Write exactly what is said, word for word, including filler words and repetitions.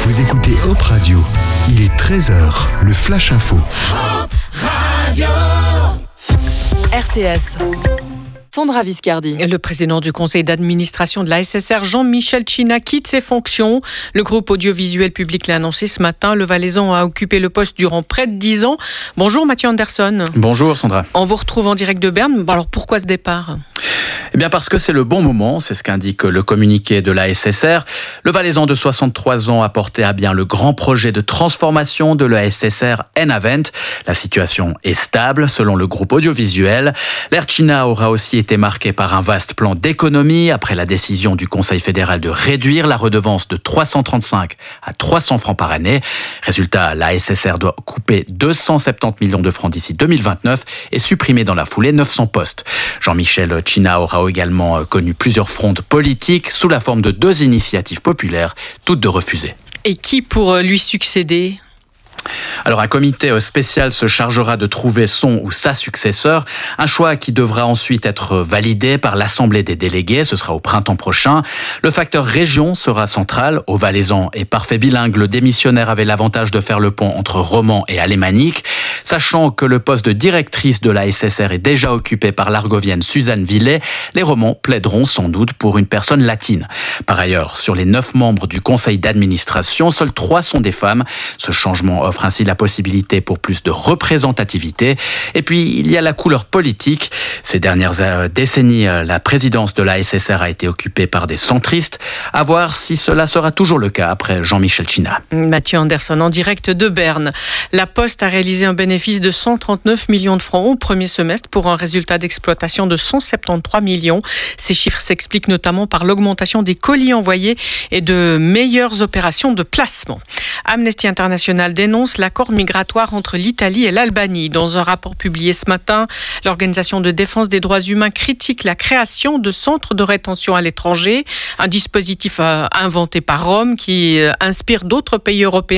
Vous écoutez Hop Radio. Il est treize heures, le Flash Info. Hop Radio. R T S. Sandra Viscardi. Le président du conseil d'administration de la S S R, Jean-Michel China, quitte ses fonctions. Le groupe audiovisuel public l'a annoncé ce matin. Le Valaisan a occupé le poste durant près de dix ans. Bonjour Mathieu Anderson. Bonjour Sandra. On vous retrouve en direct de Berne. Alors pourquoi ce départ ? Eh bien parce que c'est le bon moment, c'est ce qu'indique le communiqué de la S S R. Le Valaisan de soixante-trois ans a porté à bien le grand projet de transformation de la S S R Enavent. La situation est stable selon le groupe audiovisuel. L'Air China aura aussi été marqué par un vaste plan d'économie après la décision du Conseil fédéral de réduire la redevance de trois cent trente-cinq à trois cents francs par année. Résultat, la S S R doit couper deux cent soixante-dix millions de francs d'ici deux mille vingt-neuf et supprimer dans la foulée neuf cents postes. Jean-Michel China aura également connu plusieurs frondes politiques sous la forme de deux initiatives populaires, toutes deux refusées. Et qui pour lui succéder ? Alors un comité spécial se chargera de trouver son ou sa successeur, un choix qui devra ensuite être validé par l'Assemblée des délégués, ce sera au printemps prochain. Le facteur région sera central. Au Valaisan et parfait bilingue, le démissionnaire avait l'avantage de faire le pont entre Romans et Alémanique. Sachant que le poste de directrice de la S S R est déjà occupé par l'Argovienne Suzanne Villet, les Romans plaideront sans doute pour une personne latine. Par ailleurs, sur les neuf membres du conseil d'administration, seuls trois sont des femmes. Ce changement offre ainsi la possibilité pour plus de représentativité. Et puis, il y a la couleur politique. Ces dernières décennies, la présidence de la S S R a été occupée par des centristes. À voir si cela sera toujours le cas après Jean-Michel China. Mathieu Anderson en direct de Berne. La Poste a réalisé un bénéfice de cent trente-neuf millions de francs au premier semestre pour un résultat d'exploitation de cent soixante-treize millions. Ces chiffres s'expliquent notamment par l'augmentation des colis envoyés et de meilleures opérations de placement. Amnesty International dénonce l'accord migratoire entre l'Italie et l'Albanie. Dans un rapport publié ce matin, l'Organisation de défense des droits humains critique la création de centres de rétention à l'étranger, un dispositif inventé par Rome qui inspire d'autres pays européens